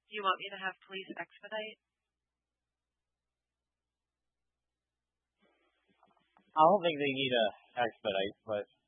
Do you want me to have police expedite? I don't think they need a expedite, but